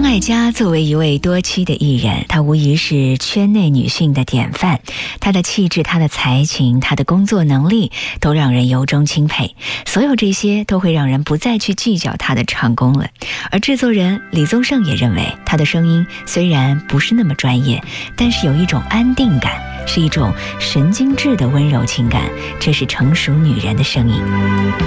艾嘉作为一位多妻的艺人，她无疑是圈内女性的典范。她的气质、她的才情、她的工作能力都让人由衷钦佩。所有这些都会让人不再去计较她的唱功了。而制作人李宗盛也认为，她的声音虽然不是那么专业，但是有一种安定感，是一种神经质的温柔情感，这是成熟女人的声音。